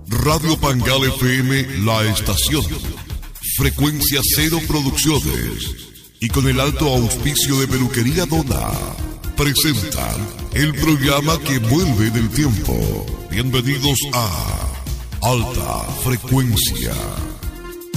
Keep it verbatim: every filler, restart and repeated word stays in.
Radio Pangal F M, La Estación, Frecuencia Cero Producciones y con el alto auspicio de Peluquería Dona, presentan el programa que vuelve del tiempo. Bienvenidos a Alta Frecuencia.